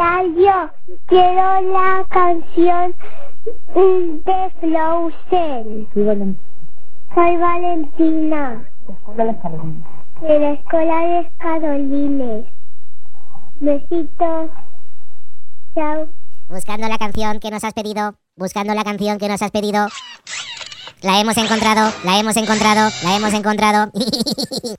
Hola, yo quiero la canción de Frozen. Soy Valentina. De la Escuela de Carolines. Besitos. Chao. Buscando la canción que nos has pedido. Buscando la canción que nos has pedido. La hemos encontrado, la hemos encontrado, la hemos encontrado.